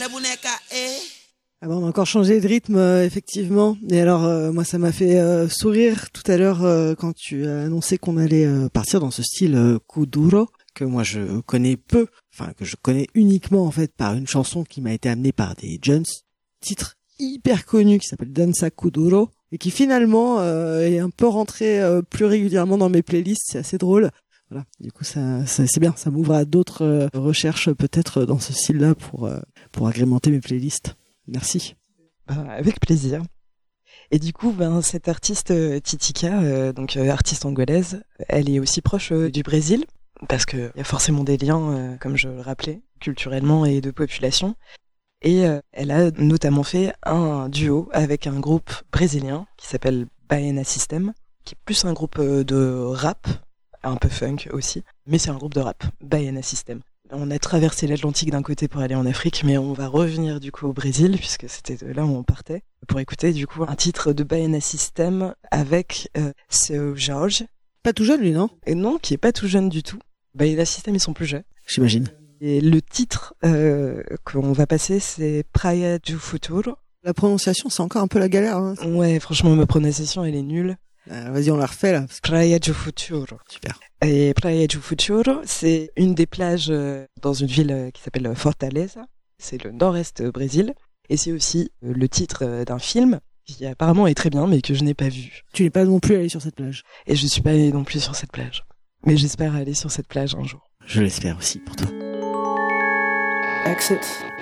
Ah bon, on a encore changé de rythme, effectivement. Et alors, moi, ça m'a fait sourire tout à l'heure quand tu as annoncé qu'on allait partir dans ce style kuduro, que moi je connais peu, enfin que je connais uniquement en fait par une chanson qui m'a été amenée par des Jones, titre hyper connu qui s'appelle Dansa Kuduro, et qui finalement est un peu rentré plus régulièrement dans mes playlists. C'est assez drôle. Voilà. Du coup, ça c'est bien. Ça m'ouvre à d'autres recherches peut-être dans ce style-là pour agrémenter mes playlists. Merci. Avec plaisir. Et du coup, cette artiste Titika, artiste angolaise, elle est aussi proche du Brésil, parce que y a forcément des liens, comme je le rappelais, culturellement et de population. Et elle a notamment fait un duo avec un groupe brésilien qui s'appelle Baena System, qui est plus un groupe de rap, un peu funk aussi, mais c'est un groupe de rap, Baena System. On a traversé l'Atlantique d'un côté pour aller en Afrique, mais on va revenir du coup au Brésil, puisque c'était de là où on partait, pour écouter du coup un titre de Baena System avec Seu Jorge. Pas tout jeune lui, non? Et non, qui est pas tout jeune du tout. Baena System, ils sont plus jeunes. J'imagine. Et le titre qu'on va passer, c'est Praia do Futuro. La prononciation, c'est encore un peu la galère. Hein. Ouais, franchement, ma prononciation, elle est nulle. Vas-y, on la refait là. Praia do Futuro. Super. Et Praia do Futuro, c'est une des plages dans une ville qui s'appelle Fortaleza. C'est le nord-est Brésil. Et c'est aussi le titre d'un film qui apparemment est très bien, mais que je n'ai pas vu. Tu n'es pas non plus allé sur cette plage. Et je suis pas allé non plus sur cette plage. Mais j'espère aller sur cette plage un jour. Je l'espère aussi pour toi. Exit.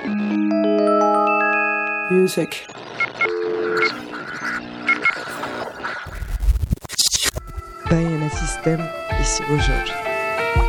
Music. Baena System et Seu Jorge.